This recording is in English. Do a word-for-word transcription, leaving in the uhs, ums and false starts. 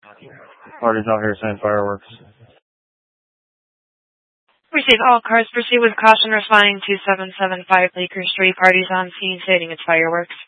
Parties out here saying fireworks. Receive all cars. Proceed with caution. Responding to seven seven five Bleecker Street. Parties on scene stating it's fireworks.